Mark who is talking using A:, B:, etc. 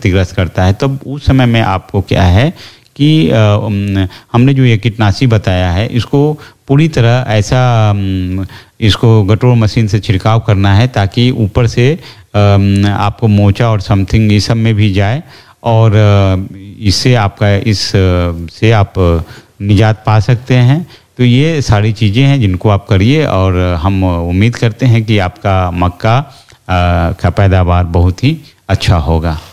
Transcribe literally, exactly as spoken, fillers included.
A: क्षतिग्रस्त करता है। तब उस समय में आपको क्या है कि हमने जो ये कीटनाशी बताया है इसको पूरी तरह ऐसा इसको गटोर मशीन से छिड़काव करना है ताकि ऊपर से आपको मोचा और समथिंग ये सब में भी जाए और इससे आपका इस से आप निजात पा सकते हैं। तो ये सारी चीज़ें हैं जिनको आप करिए और हम उम्मीद करते हैं कि आपका मक्का का पैदावार बहुत ही अच्छा होगा।